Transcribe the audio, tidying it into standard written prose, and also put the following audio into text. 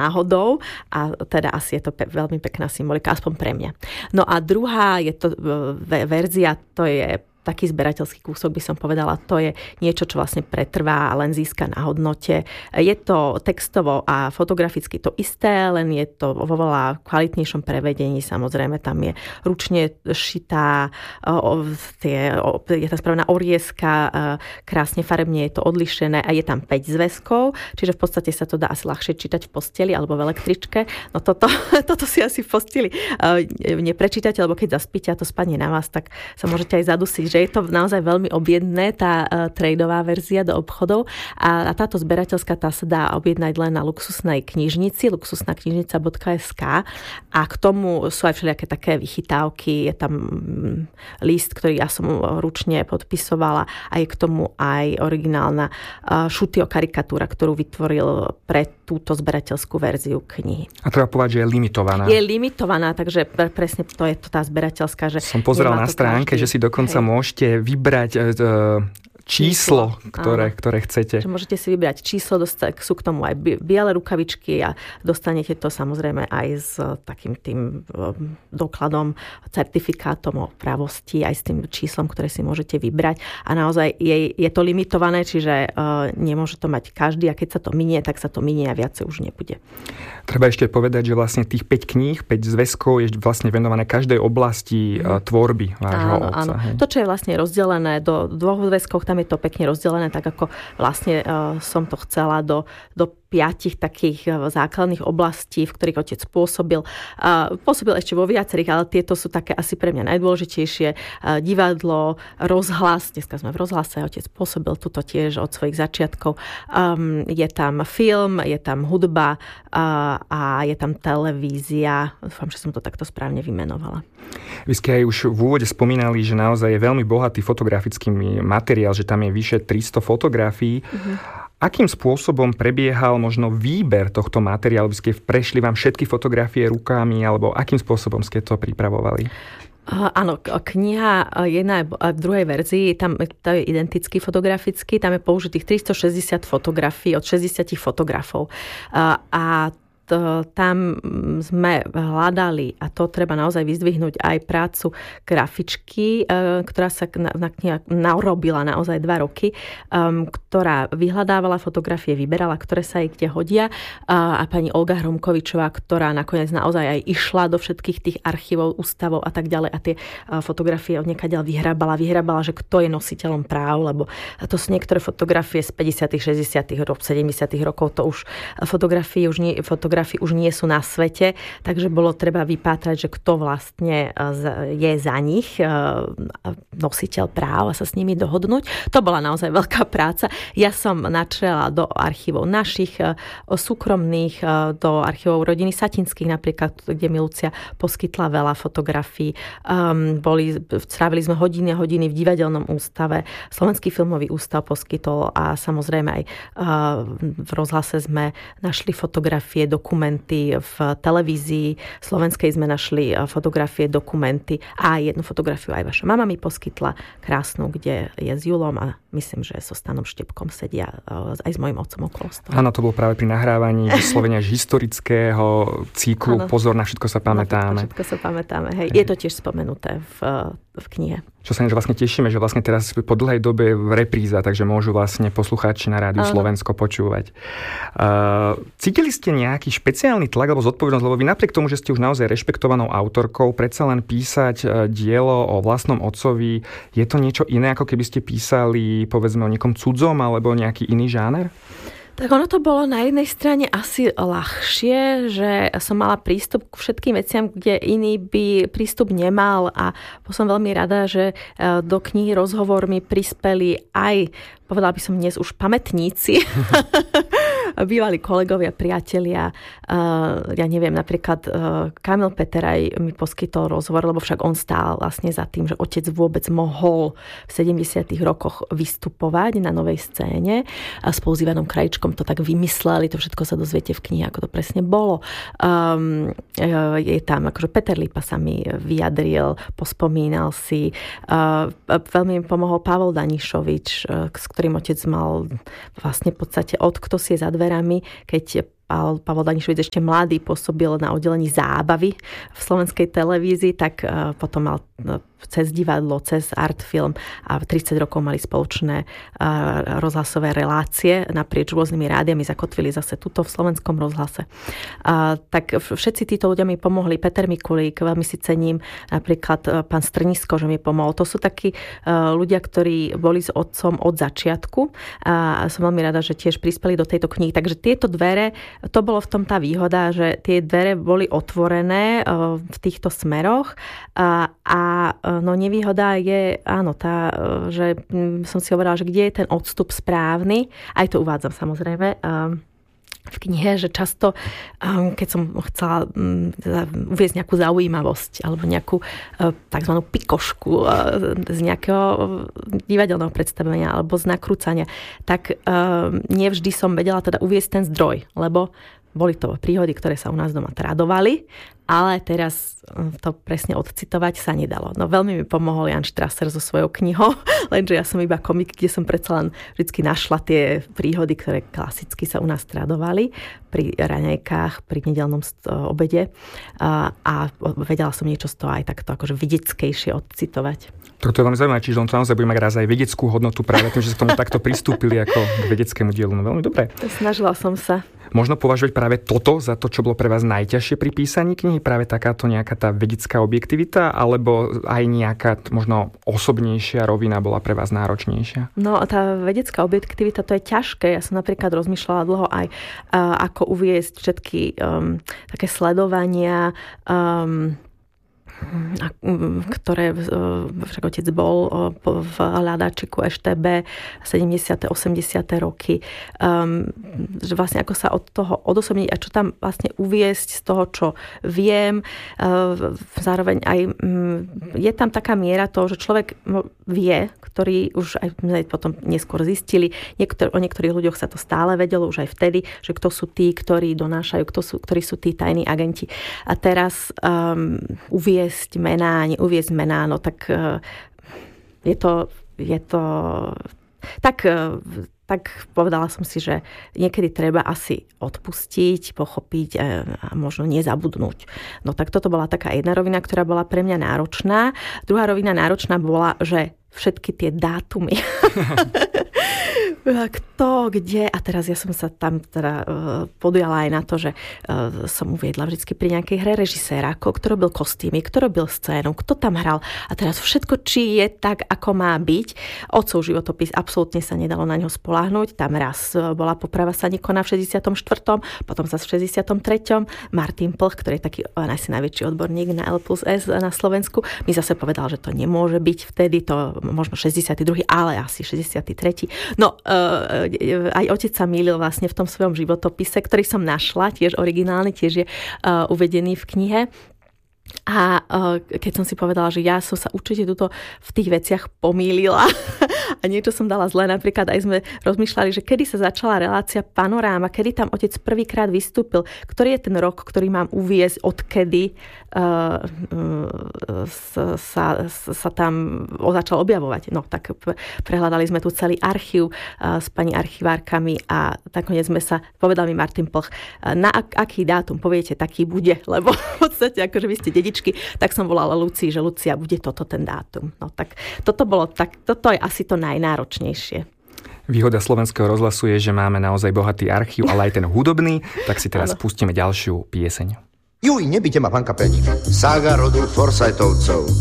náhodou a teda asi je to veľmi pekná symbolika, aspoň pre mňa. No a druhá je to verzia, to je taký zberateľský kúsok, by som povedala, to je niečo, čo vlastne pretrvá a len získa na hodnote. Je to textovo a fotograficky to isté, len je to vo veľa kvalitnejšom prevedení. Samozrejme, tam je ručne šitá, je tá správna orieska, krásne farebne je to odlišené a je tam 5 zväzkov, čiže v podstate sa to dá asi ľahšie čítať v posteli alebo v električke. No toto si asi v posteli neprečítate, lebo keď zaspíte a to spadne na vás, tak sa môžete aj zadusiť, že je to naozaj veľmi objemné, tá tradeová verzia do obchodov a táto zberateľská tá sa dá objednať len na luxusnej knižnici, luxusnaknižnica.sk a k tomu sú aj všelijaké také vychytávky, je tam list, ktorý ja som ručne podpisovala a je k tomu aj originálna šutio karikatúra, ktorú vytvoril pre túto zberateľskú verziu knihy. A treba povedať, že je limitovaná. Je limitovaná, takže presne to je to tá zberateľská, že som pozeral na stránke, že si dokonca môžete vybrať číslo, ktoré chcete. Že môžete si vybrať číslo, sú k tomu aj biele rukavičky a dostanete to samozrejme aj s takým tým dokladom, certifikátom o pravosti, aj s tým číslom, ktoré si môžete vybrať. A naozaj je to limitované, čiže nemôže to mať každý a keď sa to minie, tak sa to minie a viacej už nebude. Treba ešte povedať, že vlastne tých 5 kníh, 5 zväzkov je vlastne venované každej oblasti tvorby vášho otca. Áno. To, čo je vlastne rozdelené do 2 zväzkov, tam je to pekne rozdelené, tak ako vlastne som to chcela do 5 takých základných oblastí, v ktorých otec pôsobil. Pôsobil ešte vo viacerých, ale tieto sú také asi pre mňa najdôležitejšie. Divadlo, rozhlas, dneska sme v rozhlase, otec pôsobil tuto tiež od svojich začiatkov. Je tam film, je tam hudba a je tam televízia. Dúfam, že som to takto správne vymenovala. Vy ste aj už v úvode spomínali, že naozaj je veľmi bohatý fotografický materiál, že tam je vyše 300 fotografií. Akým spôsobom prebiehal možno výber tohto materiálu? Vy ste prešli vám všetky fotografie rukami, alebo akým spôsobom ste to pripravovali? Áno, kniha jedna a v druhej verzii, tam to je identický fotografický, tam je použitých 360 fotografií od 60 fotografov. A tam sme hľadali, a to treba naozaj vyzdvihnúť, aj prácu grafičky, ktorá sa na kniha narobila naozaj 2 roky, ktorá vyhľadávala fotografie, vyberala, ktoré sa jej kde hodia, a pani Olga Hromkovičová, ktorá nakoniec naozaj aj išla do všetkých tých archívov, ústavov a tak ďalej a tie fotografie odniekaďaľ vyhrabala, že kto je nositeľom práv, lebo to sú niektoré fotografie z 50., 60., 70. rokov, to už fotografie už nie sú na svete, takže bolo treba vypátrať, že kto vlastne je za nich nositeľ práv a sa s nimi dohodnúť. To bola naozaj veľká práca. Ja som načrela do archívov našich súkromných, do archívov rodiny Satinských napríklad, kde mi Lucia poskytla veľa fotografií. Strávili sme hodiny a hodiny v divadelnom ústave. Slovenský filmový ústav poskytol a samozrejme aj v rozhlase sme našli fotografie, dokumenty, v televízii slovenskej sme našli fotografie, dokumenty a jednu fotografiu aj vaša mama mi poskytla, krásnu, kde je s Julom a myslím, že so Stanom Štepkom sedia aj s mojím otcom okolo stola. Áno, to bolo práve pri nahrávaní vyslovene historického cyklu. Áno. Pozor, na všetko sa pamätáme. Na všetko sa pamätáme, hej. Je to tiež spomenuté v knihe. Čo sa vlastne tešíme, že vlastne teraz po dlhej dobe v repríza, takže môžu vlastne poslucháči na Rádiu Slovensko počúvať. Cítili ste nejaký špeciálny tlak alebo zodpovednosť, lebo vy napriek tomu, že ste už naozaj rešpektovanou autorkou, predsa len písať dielo o vlastnom otcovi, je to niečo iné, ako keby ste písali, povedzme, o niekom cudzom alebo nejaký iný žáner? Tak ono to bolo na jednej strane asi ľahšie, že som mala prístup k všetkým veciam, kde iný by prístup nemal a som veľmi rada, že do knihy Rozhovor mi prispeli aj, povedala by som dnes už pamätníci, bývalí kolegovia, priatelia. Ja neviem, napríklad Kamil Peteraj mi poskytol rozhovor, lebo však on stál vlastne za tým, že otec vôbec mohol v 70. rokoch vystupovať na Novej scéne. A spolu s Ivanom Krajíčkom to tak vymysleli, to všetko sa dozviete v knihe, ako to presne bolo. Je tam, akože Peter Lípa sa mi vyjadril, pospomínal si. Veľmi mi pomohol Pavel Danišovič, s ktorým otec mal vlastne v podstate Kto si je za dverami, keď Pavol Danišovič ešte mladý pôsobil na oddelení zábavy v slovenskej televízii, tak potom mal cez divadlo, cez artfilm a 30 rokov mali spoločné rozhlasové relácie naprieč rôznymi rádiami, zakotvili zase tuto v Slovenskom rozhlase. Tak všetci títo ľudia mi pomohli. Peter Mikulík, veľmi si cením, napríklad pán Strnisko, že mi pomohol. To sú takí ľudia, ktorí boli s otcom od začiatku a som veľmi rada, že tiež prispeli do tejto knihy. Takže tieto dvere, to bolo v tom tá výhoda, že tie dvere boli otvorené v týchto smeroch no nevýhoda je, áno, tá, že som si hovorila, že kde je ten odstup správny, aj to uvádzam samozrejme v knihe, že často, keď som chcela uviesť nejakú zaujímavosť alebo nejakú takzvanú pikošku z nejakého divadelného predstavenia alebo z nakrúcania, tak nevždy som vedela teda uviesť ten zdroj, lebo boli to príhody, ktoré sa u nás doma tradovali, ale teraz to presne odcitovať sa nedalo. No veľmi mi pomohol Jan Štraser so svojou knihou, lenže ja som iba komik, kde som predsa len vždy našla tie príhody, ktoré klasicky sa u nás tradovali pri raňajkách, pri nedeľnom obede a vedela som niečo z toho aj takto akože vedeckejšie odcitovať. To je veľmi zaujímavé, čiže on to naozaj bude mať raz aj vedeckú hodnotu práve tým, že sa k tomu takto pristúpili ako k vedeckému dielu. No veľmi dobré. Snažila som sa. Možno považovať práve toto za to, čo bolo pre vás najťažšie pri písaní knihy, práve takáto nejaká tá vedecká objektivita, alebo aj nejaká možno osobnejšia rovina bola pre vás náročnejšia? No tá vedecká objektivita, to je ťažké. Ja som napríklad rozmýšľala dlho aj ako uviesť všetky také sledovania, ktoré však otec bol v hľadáčiku EŠTB 70. 80. roky. Že vlastne ako sa od toho odosobniť a čo tam vlastne uviesť z toho, čo viem. Zároveň aj je tam taká miera toho, že človek vie, ktorý už aj potom neskôr zistili, o niektorých ľuďoch sa to stále vedelo už aj vtedy, že kto sú tí, ktorí donášajú, ktorí sú tí tajní agenti. A teraz uviesť mená, no tak je to tak povedala som si, že niekedy treba asi odpustiť, pochopiť a možno nezabudnúť. No tak toto bola taká jedna rovina, ktorá bola pre mňa náročná. Druhá rovina náročná bola, že všetky tie dátumy. Kto, kde. A teraz ja som sa tam teda podujala aj na to, že som uviedla vždycky pri nejakej hre režiséra, kto robil kostýmy, kto robil scénu, kto tam hral. A teraz všetko, či je tak, ako má byť. Otcov životopis, absolútne sa nedalo na ňo spoľahnúť. Tam raz bola poprava Sanikona v 64., potom sa v 63. Martin Plch, ktorý je taký asi najväčší odborník na L+S na Slovensku, mi zase povedal, že to nemôže byť vtedy, to možno 62., ale asi 63. No, aj otec sa mýlil vlastne v tom svojom životopise, ktorý som našla, tiež originálny, tiež je uvedený v knihe. A keď som si povedala, že ja som sa určite v tých veciach pomýlila a niečo som dala zle, napríklad aj sme rozmýšľali, že kedy sa začala relácia Panoráma, kedy tam otec prvýkrát vystúpil, ktorý je ten rok, ktorý mám uviesť, odkedy sa tam začal objavovať. No tak prehľadali sme tu celý archív s pani archivárkami a nakoniec povedal mi Martin Plch, na aký dátum poviete, taký bude, lebo v podstate akože vy ste dedičky, tak som volala Lucii, že Lucia, bude toto ten dátum. No tak toto je asi to najnáročnejšie. Výhoda Slovenského rozhlasu je, že máme naozaj bohatý archív, ale aj ten hudobný, tak si teraz pustíme ďalšiu pieseň. Juj, nebite ma, pán kapelník. Sága rodu Forsythovcov.